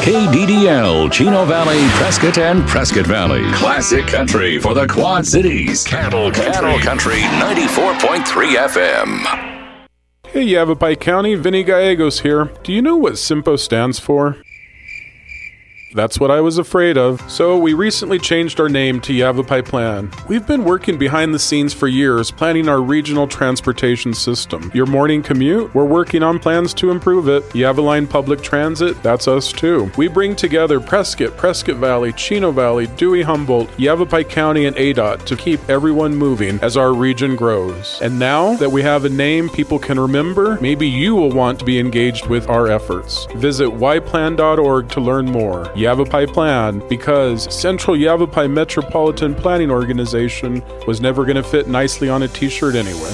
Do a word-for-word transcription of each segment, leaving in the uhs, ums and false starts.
K D D L, Chino Valley, Prescott, and Prescott Valley. Classic country for the Quad Cities. Cattle Country, Cattle Country ninety-four point three F M. Hey, Yavapai County, Vinny Gallegos here. Do you know what SIMPO stands for? That's what I was afraid of. So we recently changed our name to Yavapai Plan. We've been working behind the scenes for years, planning our regional transportation system. Your morning commute? We're working on plans to improve it. Yavaline Public Transit? That's us too. We bring together Prescott, Prescott Valley, Chino Valley, Dewey Humboldt, Yavapai County, and A D O T to keep everyone moving as our region grows. And now that we have a name people can remember, maybe you will want to be engaged with our efforts. Visit y plan dot org to learn more. Yavapai Plan, because Central Yavapai Metropolitan Planning Organization was never going to fit nicely on a t-shirt anyway.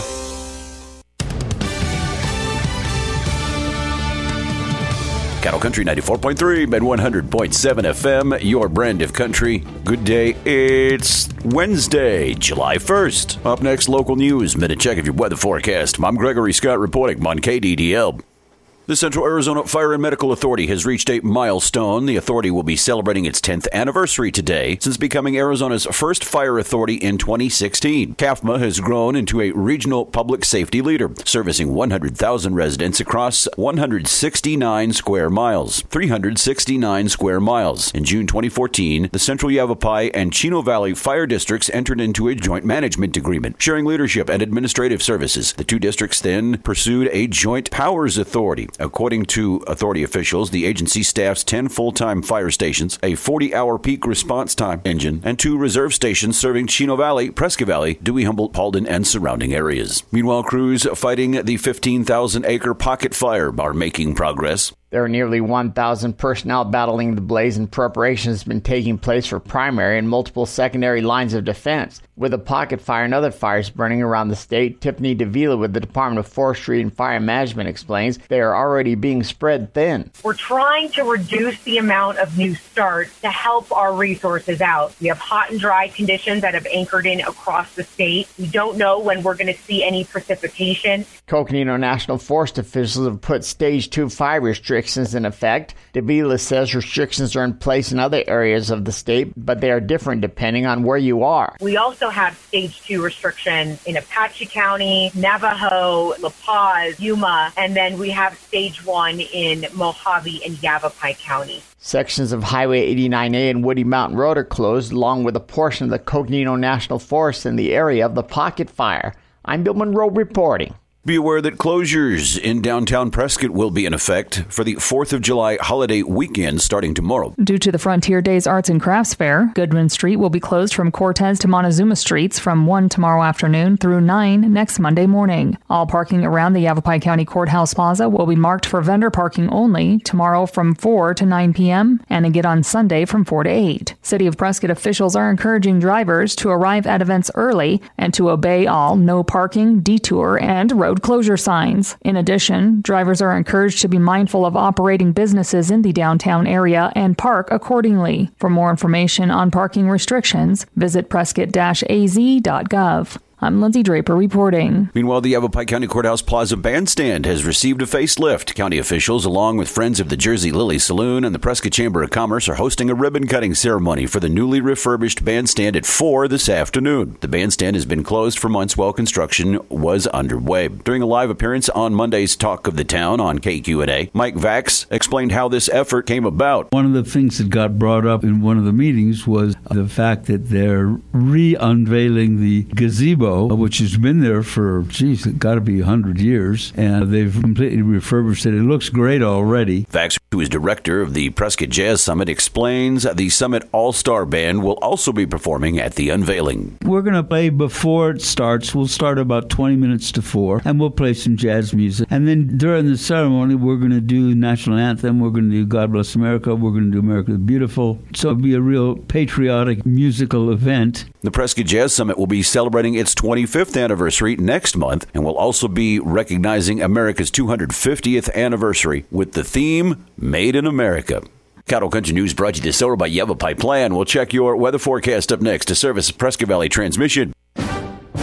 Cattle Country ninety-four point three, Med one hundred point seven F M, your brand of country. Good day. It's Wednesday, July first. Up next, local news. Minute check of your weather forecast. I'm Gregory Scott reporting on K D D L. The Central Arizona Fire and Medical Authority has reached a milestone. The authority will be celebrating its tenth anniversary today since becoming Arizona's first fire authority in twenty sixteen. C A F M A has grown into a regional public safety leader, servicing one hundred thousand residents across one hundred sixty-nine square miles. three hundred sixty-nine square miles. In June twenty fourteen, the Central Yavapai and Chino Valley fire districts entered into a joint management agreement, sharing leadership and administrative services. The two districts then pursued a joint powers authority. According to authority officials, the agency staffs ten full-time fire stations, a forty-hour peak response time engine, and two reserve stations serving Chino Valley, Prescott Valley, Dewey Humboldt, Paulden, and surrounding areas. Meanwhile, crews fighting the fifteen thousand acre pocket fire are making progress. There are nearly one thousand personnel battling the blaze, and preparation has been taking place for primary and multiple secondary lines of defense. With the pocket fire and other fires burning around the state, Tiffany Davila with the Department of Forestry and Fire Management explains they are already being spread thin. We're trying to reduce the amount of new starts to help our resources out. We have hot and dry conditions that have anchored in across the state. We don't know when we're going to see any precipitation. Coconino National Forest officials have put Stage two fire restrictions in effect. Davila says restrictions are in place in other areas of the state, but they are different depending on where you are. We also have Stage two restrictions in Apache County, Navajo, La Paz, Yuma, and then we have Stage one in Mojave and Yavapai County. Sections of Highway eighty-nine A and Woody Mountain Road are closed, along with a portion of the Coconino National Forest in the area of the pocket fire. I'm Bill Monroe reporting. Be aware that closures in downtown Prescott will be in effect for the fourth of July holiday weekend starting tomorrow. Due to the Frontier Days Arts and Crafts Fair, Goodman Street will be closed from Cortez to Montezuma Streets from one tomorrow afternoon through nine next Monday morning. All parking around the Yavapai County Courthouse Plaza will be marked for vendor parking only tomorrow from four to nine p.m. and again on Sunday from four to eight. City of Prescott officials are encouraging drivers to arrive at events early and to obey all no parking, detour, and road closure signs. In addition, drivers are encouraged to be mindful of operating businesses in the downtown area and park accordingly. For more information on parking restrictions, visit prescott dash a z dot gov. I'm Lindsay Draper reporting. Meanwhile, the Yavapai County Courthouse Plaza Bandstand has received a facelift. County officials, along with Friends of the Jersey Lily Saloon and the Prescott Chamber of Commerce, are hosting a ribbon-cutting ceremony for the newly refurbished bandstand at four this afternoon. The bandstand has been closed for months while construction was underway. During a live appearance on Monday's Talk of the Town on K Q and A, Mike Vax explained how this effort came about. One of the things that got brought up in one of the meetings was the fact that they're re-unveiling the gazebo, which has been there for, geez, it got to be one hundred years, and they've completely refurbished it. It looks great already. Vax, who is director of the Prescott Jazz Summit, explains the Summit All-Star Band will also be performing at the unveiling. We're going to play before it starts. We'll start about twenty minutes to four, and we'll play some jazz music. And then during the ceremony, we're going to do National Anthem. We're going to do God Bless America. We're going to do America the Beautiful. So it'll be a real patriotic musical event. The Prescott Jazz Summit will be celebrating its twenty-fifth anniversary next month and will also be recognizing America's two hundred fiftieth anniversary with the theme Made in America. Cattle Country News brought to you this hour by Yavapai Plan. We'll check your weather forecast up next to service Prescott Valley Transmission.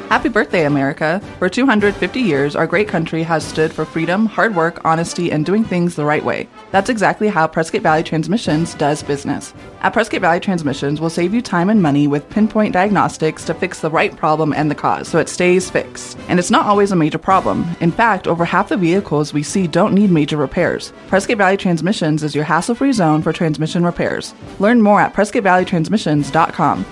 Happy birthday, America! For two hundred fifty years, our great country has stood for freedom, hard work, honesty, and doing things the right way. That's exactly how Prescott Valley Transmissions does business. At Prescott Valley Transmissions, we'll save you time and money with pinpoint diagnostics to fix the right problem and the cause, so it stays fixed. And it's not always a major problem. In fact, over half the vehicles we see don't need major repairs. Prescott Valley Transmissions is your hassle-free zone for transmission repairs. Learn more at prescott valley transmissions dot com.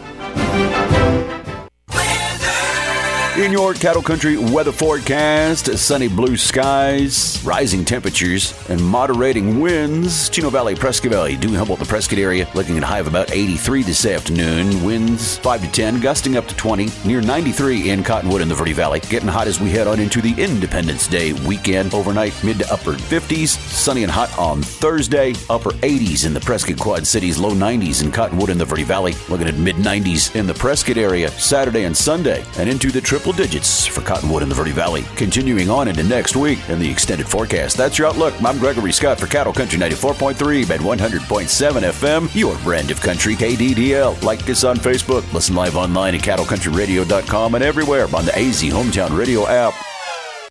In your Cattle Country weather forecast, sunny blue skies, rising temperatures, and moderating winds. Chino Valley, Prescott Valley, Dewey, Humboldt, the Prescott area, looking at a high of about eighty-three this afternoon. Winds five to ten, gusting up to twenty, near ninety-three in Cottonwood in the Verde Valley. Getting hot as we head on into the Independence Day weekend. Overnight, mid to upper fifties, sunny and hot on Thursday, upper eighties in the Prescott Quad Cities, low nineties in Cottonwood in the Verde Valley. Looking at mid nineties in the Prescott area, Saturday and Sunday, and into the triple digits for Cottonwood in the Verde Valley. Continuing on into next week in the extended forecast. That's your outlook. I'm Gregory Scott for Cattle Country ninety-four point three and one hundred point seven F M, your brand of country, K D D L. Like us on Facebook. Listen live online at cattle country radio dot com and everywhere on the A Z Hometown Radio app.